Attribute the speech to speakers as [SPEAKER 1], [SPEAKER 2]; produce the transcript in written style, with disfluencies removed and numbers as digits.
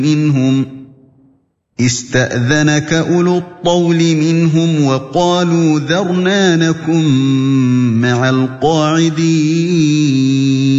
[SPEAKER 1] مِّنْهُمْ اسْتَأْذَنَكَ أُولُو الطَّوْلِ مِنْهُمْ وَقَالُوا ذَرْنَا نَكُن مَّعَ الْقَاعِدِينَ